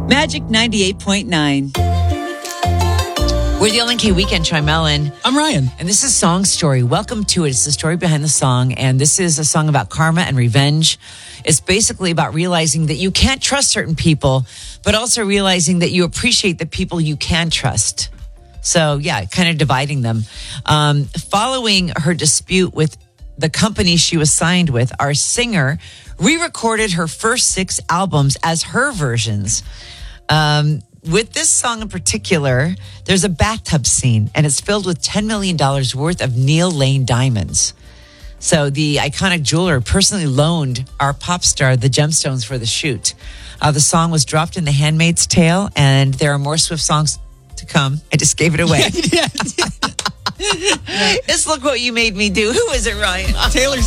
Magic 98.9. We're the LNK Weekend. I'm Ellen. I'm Ryan. And this is Song Story. Welcome to it. It's the story behind the song. And this is a song about karma and revenge. It's basically about realizing that you can't trust certain people, but also realizing that you appreciate the people you can trust. So, yeah, kind of dividing them. Following her dispute with the company she was signed with, our singer re-recorded her first 6 albums as her versions. With this song in particular, there's a bathtub scene, and it's filled with $10 million worth of Neil Lane diamonds. So the iconic jeweler personally loaned our pop star the gemstones for the shoot. The song was dropped in The Handmaid's Tale, and there are more Swift songs to come. I just gave it away. Just look what you made me do. Who is it, Ryan? Taylor